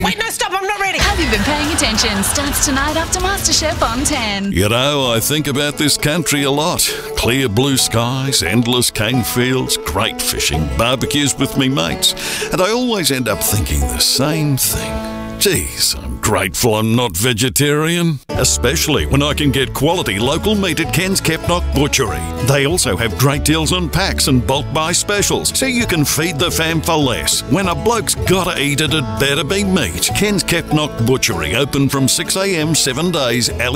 Wait, no, stop, I'm not ready. Have you been paying attention? Starts tonight after MasterChef on 10. You know, I think about this country a lot. Clear blue skies, endless cane fields, great fishing, barbecues with me mates. And I always end up thinking the same thing. Geez, I'm grateful I'm not vegetarian. Especially when I can get quality local meat at Ken's Kepnock Butchery. They also have great deals on packs and bulk buy specials, so you can feed the fam for less. When a bloke's gotta eat it, it better be meat. Ken's Kepnock Butchery, open from 6 a.m, 7 days.